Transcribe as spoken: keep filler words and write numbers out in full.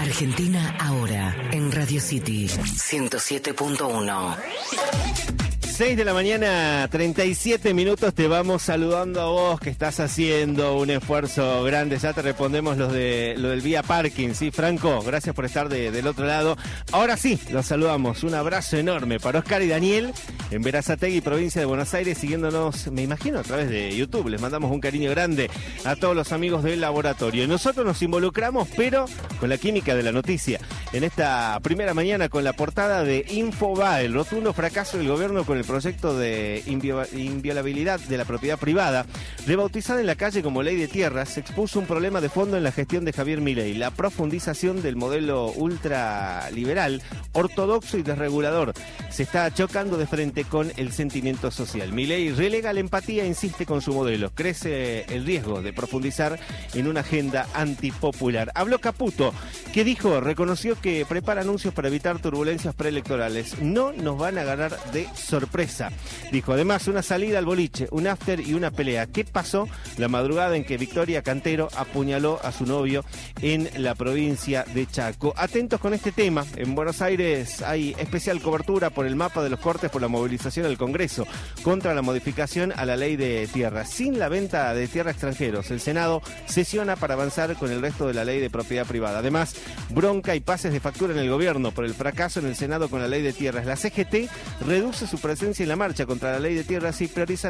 Argentina ahora en Radio City ciento siete punto uno. seis de la mañana, treinta y siete minutos, te vamos saludando a vos que estás haciendo un esfuerzo grande. Ya te respondemos los de, lo del vía parking, ¿sí, Franco? Gracias por estar de, del otro lado. Ahora sí, los saludamos. Un abrazo enorme para Oscar y Daniel en Berazategui, provincia de Buenos Aires, siguiéndonos, me imagino, a través de YouTube. Les mandamos un cariño grande a todos los amigos del laboratorio. Y nosotros nos involucramos, pero con la química de la noticia. En esta primera mañana con la portada de Infobae, el rotundo fracaso del gobierno con el proyecto de invio- inviolabilidad de la propiedad privada, rebautizada en la calle como Ley de Tierras, se expuso un problema de fondo en la gestión de Javier Milei: la profundización del modelo ultraliberal, ortodoxo y desregulador. Se está chocando de frente con el sentimiento social. Milei relega la empatía e insiste con su modelo. Crece el riesgo de profundizar en una agenda antipopular. Habló Caputo, que dijo, reconoció que prepara anuncios para evitar turbulencias preelectorales. No nos van a agarrar de sorpresa. Dijo, además, una salida al boliche, un after y una pelea. ¿Qué pasó la madrugada en que Victoria Cantero apuñaló a su novio en la provincia de Chaco? Atentos con este tema. En Buenos Aires hay especial cobertura por el mapa de los cortes por la movilización al Congreso contra la modificación a la ley de tierra. Sin la venta de tierra a extranjeros, el Senado sesiona para avanzar con el resto de la ley de propiedad privada. Además, bronca y pases de factura en el gobierno por el fracaso en el Senado con la ley de tierras. La C G T reduce su presencia en la marcha contra la ley de tierras y prioriza